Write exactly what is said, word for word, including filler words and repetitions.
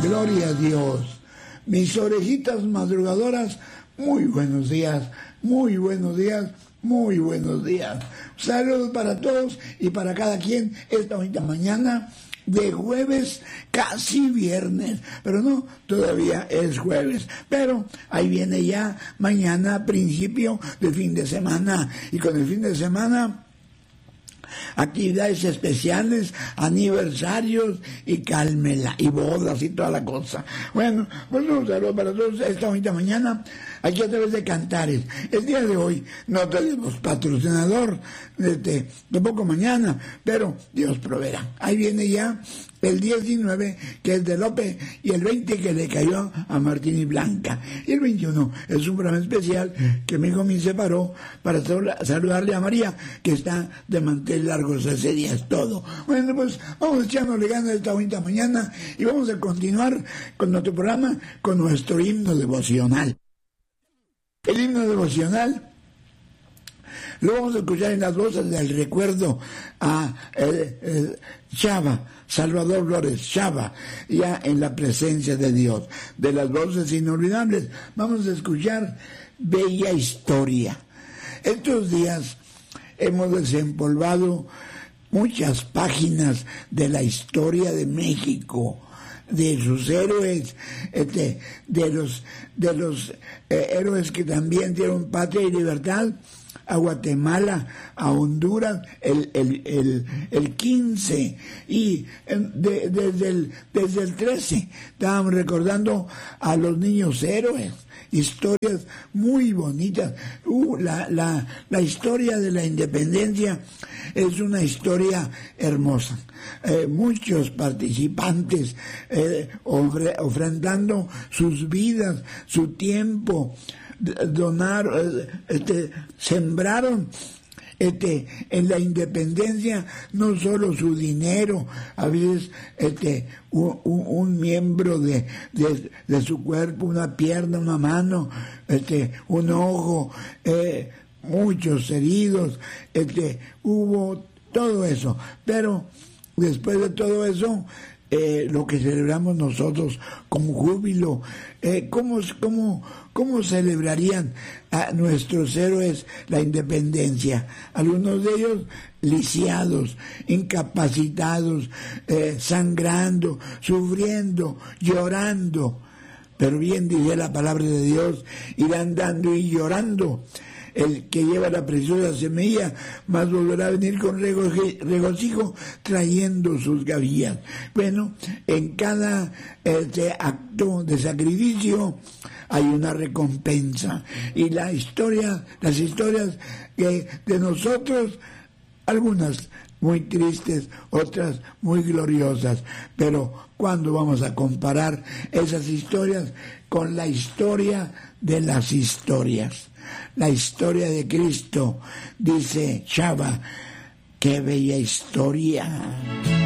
Gloria a Dios. Mis orejitas madrugadoras, muy buenos días, muy buenos días, muy buenos días. Saludos para todos y para cada quien esta bonita mañana de jueves, casi viernes, pero no, todavía es jueves, pero ahí viene ya mañana, principio del fin de semana, y con el fin de semana actividades especiales, aniversarios y cálmela, y bodas y toda la cosa. Bueno, pues un saludo para todos esta bonita mañana, aquí a través de Cantares. El día de hoy no tenemos patrocinador, de, de poco mañana, pero Dios proveerá. Ahí viene ya el diecinueve, que es de López, y el veinte, que le cayó a Martín y Blanca. Y el veintiuno es un programa especial que mi hijo me separó para saludarle a María, que está de mantel largos ese día, es todo. Bueno, pues vamos echándole ganas esta bonita mañana y vamos a continuar con nuestro programa, con nuestro himno devocional. El himno devocional lo vamos a escuchar en las voces del recuerdo a eh, eh, Chava, Salvador Flores Chava, ya en la presencia de Dios. De las voces inolvidables vamos a escuchar Bella Historia. Estos días hemos desempolvado muchas páginas de la historia de México, de sus héroes, este, de los, de los eh, héroes que también dieron patria y libertad a Guatemala, a Honduras, el, el, el, el quince, y de, desde, el, desde el trece estábamos recordando a los niños héroes, historias muy bonitas. Uh, la, la, la historia de la independencia es una historia hermosa. Eh, muchos participantes eh, ofre, ofrendando sus vidas, su tiempo, donaron, este, sembraron este, en la independencia no solo su dinero, a veces este, un, un, un miembro de, de, de su cuerpo, una pierna, una mano, este, un ojo, eh, muchos heridos, este, hubo todo eso, pero después de todo eso, eh, lo que celebramos nosotros con júbilo, eh, ¿cómo, cómo, ¿cómo celebrarían a nuestros héroes la independencia? Algunos de ellos lisiados, incapacitados, eh, sangrando, sufriendo, llorando, pero bien dice la palabra de Dios, irán dando y llorando. El que lleva la preciosa semilla, más volverá a venir con regocijo trayendo sus gavillas. Bueno, en cada este acto de sacrificio hay una recompensa. Y la historia, las historias que de nosotros, algunas muy tristes, otras muy gloriosas. Pero ¿cuándo vamos a comparar esas historias con la historia de las historias? La historia de Cristo, dice Chava, qué bella historia.